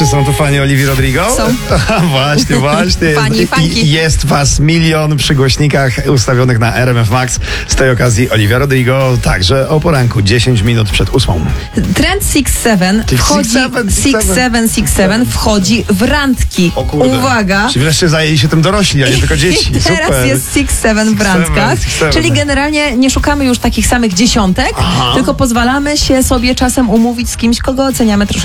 są tu fani Olivii Rodrigo? Są. Właśnie. Fani, fanki. I jest was 1 000 000 przy głośnikach ustawionych na RMF Max. Z tej okazji Olivia Rodrigo także o poranku, 10 minut przed 8. Trend 6-7 wchodzi, 6-7 wchodzi w randki. O kurde. Uwaga. Czyli wreszcie zajęli się tym dorośli, a nie tylko dzieci. I teraz Super. jest 6-7 w randkach, 6-7. czyli generalnie nie szukamy już takich samych dziesiątek, tylko pozwalamy się sobie czasem umówić z kimś, kogo oceniamy troszeczkę